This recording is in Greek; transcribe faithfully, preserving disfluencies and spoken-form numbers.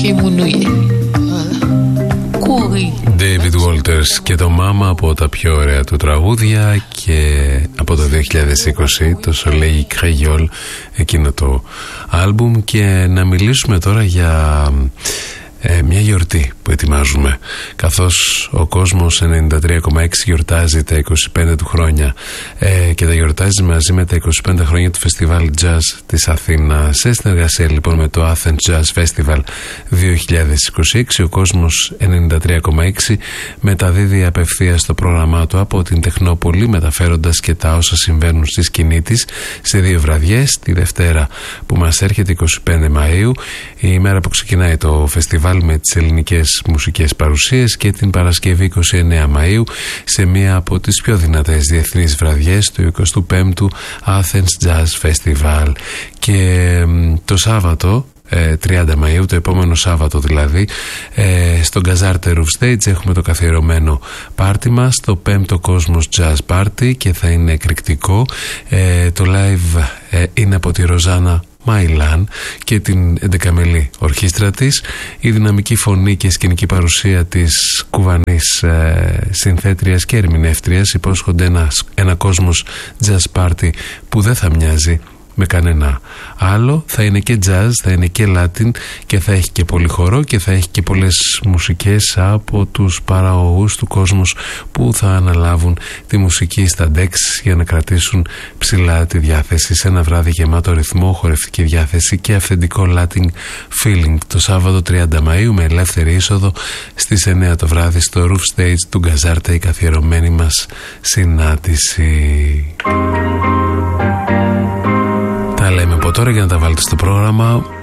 και μου νουє. David Walters και το Mama από τα πιο ωραία του τραγούδια, και από το δύο χιλιάδες είκοσι το Soleil Créole, εκείνο το άλμπουμ. Και να μιλήσουμε τώρα για ε, μια γιορτή που ετοιμάζουμε, καθώς ο κόσμος ενενήντα τρία κόμμα έξι γιορτάζει τα είκοσι πέντε του χρόνια ε, και τα γιορτάζει μαζί με τα είκοσι πέντε χρόνια του Φεστιβάλ Jazz της Αθήνας. Σε συνεργασία λοιπόν με το Athens Jazz Festival δύο χιλιάδες είκοσι έξι, ο κόσμος ενενήντα τρία κόμμα έξι μεταδίδει απευθείας το πρόγραμμά του από την Τεχνόπολη, μεταφέροντας και τα όσα συμβαίνουν στη σκηνή της σε δύο βραδιές. Τη Δευτέρα που μας έρχεται, είκοσι πέντε Μαΐου, η ημέρα που ξεκινάει το φεστιβάλ με τις ελληνικές μουσικές παρουσίες, και την Παρασκευή είκοσι εννέα Μαΐου σε μία από τις πιο δυνατές διεθνείς βραδιές του εικοστού πέμπτου Athens Jazz Festival. Και το Σάββατο τριάντα Μαΐου, το επόμενο Σάββατο δηλαδή, στο Gazarte Roof Stage έχουμε το καθιερωμένο πάρτι μας, το πέμπτο Cosmos Jazz Party, και θα είναι εκρηκτικό. Το live είναι από τη Ροζάνα Μαϊλάν και την εντεκαμελή ορχήστρα της. Η δυναμική φωνή και σκηνική παρουσία της κουβανής ε, συνθέτριας και ερμηνεύτριας υπόσχονται ένα, ένα κόσμος jazz party που δεν θα μοιάζει με κανένα άλλο. Θα είναι και jazz, θα είναι και Latin, και θα έχει και πολύ χορό, και θα έχει και πολλές μουσικές από τους παραγωγούς του κόσμου που θα αναλάβουν τη μουσική στα decks για να κρατήσουν ψηλά τη διάθεση σε ένα βράδυ γεμάτο ρυθμό, χορευτική διάθεση και αυθεντικό Latin feeling. Το Σάββατο τριάντα Μαΐου με ελεύθερη είσοδο στις εννέα το βράδυ στο Roof Stage του Γκαζάρτα, η καθιερωμένη μας συνάντηση. Τα λέμε από τώρα για να τα βάλετε στο πρόγραμμα.